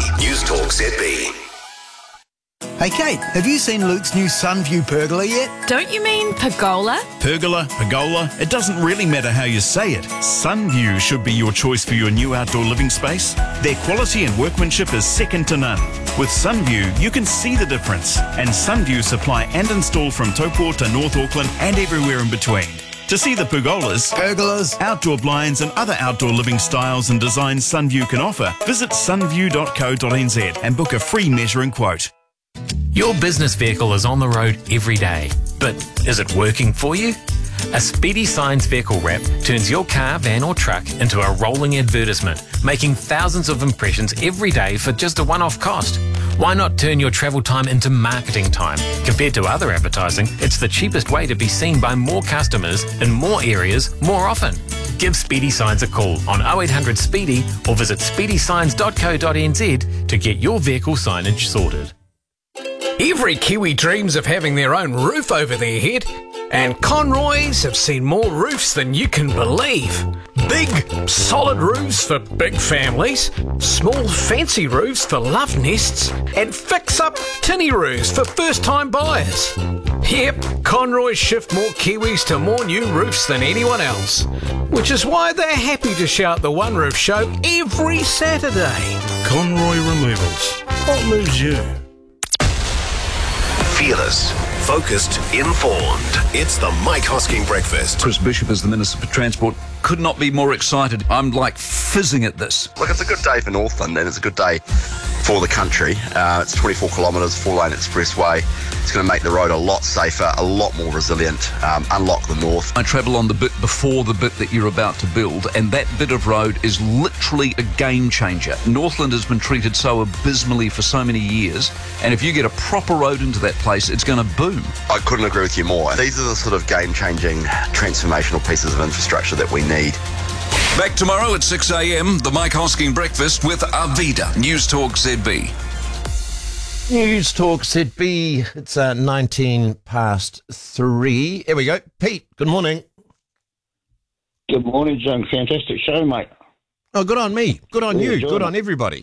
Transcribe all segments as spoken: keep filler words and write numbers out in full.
News Talk Z B. Hey Kate, have you seen Luke's new Sunview pergola yet? Don't you mean pergola? Pergola, pergola, it doesn't really matter how you say it. Sunview should be your choice for your new outdoor living space. Their quality and workmanship is second to none. With Sunview, you can see the difference. And Sunview supply and install from Taupo to North Auckland and everywhere in between. To see the pergolas, Pergolas, outdoor blinds and other outdoor living styles and designs Sunview can offer, visit sunview dot co dot n z and book a free measuring quote. Your business vehicle is on the road every day, but is it working for you? A Speedy Signs vehicle wrap turns your car, van or truck into a rolling advertisement, making thousands of impressions every day for just a one-off cost. Why not turn your travel time into marketing time? Compared to other advertising, it's the cheapest way to be seen by more customers in more areas more often. Give Speedy Signs a call on oh eight hundred SPEEDY or visit speedy signs dot co dot n z to get your vehicle signage sorted. Every Kiwi dreams of having their own roof over their head, and Conroys have seen more roofs than you can believe. Big, solid roofs for big families, small, fancy roofs for love nests, and fix-up tinny roofs for first-time buyers. Yep, Conroys shift more Kiwis to more new roofs than anyone else, which is why they're happy to shout the One Roof Show every Saturday. Conroy Removals. What moves you? Fearless, focused, informed. It's the Mike Hosking Breakfast. Chris Bishop is the Minister for Transport. Could not be more excited. I'm like fizzing at this. Look, it's a good day for Northland and it's a good day for the country. Uh, it's twenty-four kilometres, four-lane expressway. It's going to make the road a lot safer, a lot more resilient, um, unlock the north. I travel on the bit before the bit that you're about to build, and that bit of road is literally a game changer. Northland has been treated so abysmally for so many years, and if you get a proper road into that place, it's going to boom. I couldn't agree with you more. These are the sort of game-changing, transformational pieces of infrastructure that we need. Back tomorrow at six a.m, the Mike Hosking Breakfast with Arvida. News Talk Z B. News Talk Z B. It's uh, nineteen past three. Here we go. Pete, good morning. Good morning, John. Fantastic show, mate. Oh, good on me. Good on Yeah, you. John. Good on everybody.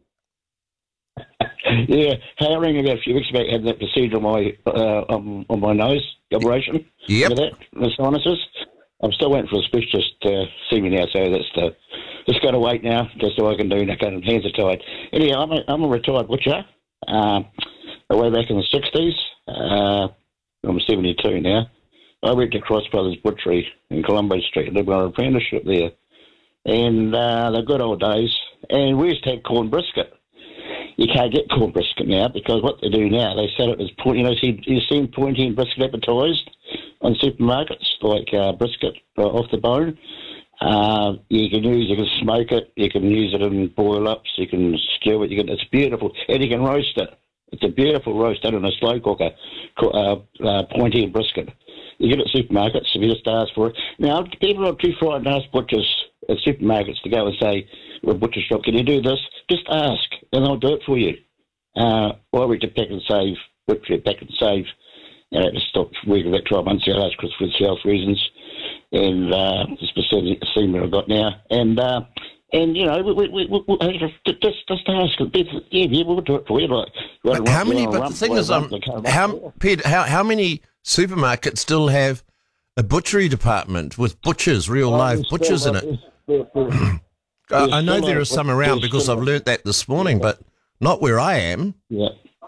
Yeah, hey, I rang about a few weeks back, had that procedure on my, uh, on, on my nose, operation. Yep. Remember that? The sinuses. I'm still waiting for a specialist to see me now, so that's the, just got to wait now, just so I can do, now, hands are tied. Anyway, I'm a, I'm a retired butcher. Uh, way back in the sixties, uh, I'm seventy-two now. I went to Cross Brothers Butchery in Colombo Street. I did my apprenticeship there. And uh, the good old days. And we used to have corn brisket. You can't get corn brisket now because what they do now, they sell it as point. You know, see, you've seen pointy and brisket advertised on supermarkets, like uh, brisket uh, off the bone. Uh, you can use, you can smoke it, you can use it in boil-ups, you can stew it, you can, it's beautiful, and you can roast it. It's a beautiful roast done in a slow cooker, uh, uh, pointy and brisket. You get it at supermarkets if you just ask for it. Now, people are too frightened to ask butchers at supermarkets to go and say, well, butcher shop, can you do this? Just ask, and they'll do it for you. Uh, I went to Pack and Save, butchery at Pack and Save, and I had to stop working about twelve months ago because for health reasons. And uh, the specific senior I've got now, and uh, and you know, we, we, we, we, just just ask, yeah, yeah, we'll do it for you. Like, But how many? But the thing is, um, how Pete, how how many supermarkets still have a butchery department with butchers, real live butchers in it? I, I know there are some around because I've learnt that this morning, but not where I am. Yeah.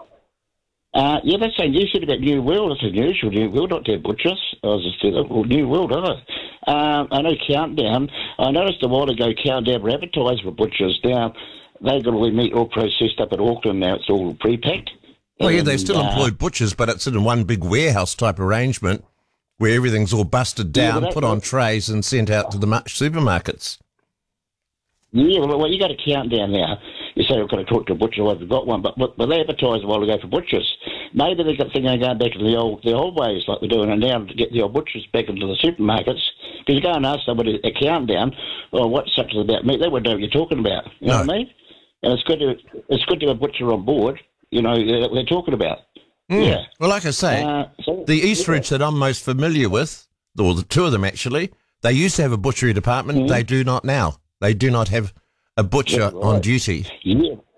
Uh, yeah, that's saying you said about New World. It's unusual. New World, not their butchers. I was just saying, well, New World, aren't I? Um, I know Countdown. I noticed a while ago Countdown were advertised for butchers. Now, they've got all their meat all processed up at Auckland now. It's all pre-packed. Well, yeah, they And, still uh, employ butchers, but it's in one big warehouse type arrangement where everything's all busted Yeah, down, but that- put on trays and sent out to the mu- supermarkets. Yeah, well, well, you got a Countdown now. You say, I've got to talk to a butcher, well, I've got one, but, but, but they advertised a while ago for butchers. Maybe they've got thinking of going back to the old the old ways like we're doing it now to get the old butchers back into the supermarkets. Because you go and ask somebody a Countdown, or what's such about meat, they wouldn't know what you're talking about. You know No. what I mean? And it's good to it's good to have a butcher on board, you know, that they're talking about. Mm. Yeah. Well, like I say, Uh, so- the Eastridge that I'm most familiar with, or the two of them actually, they used to have a butchery department. Mhm. They do not now. They do not have a butcher Yeah, right. on duty. Yeah.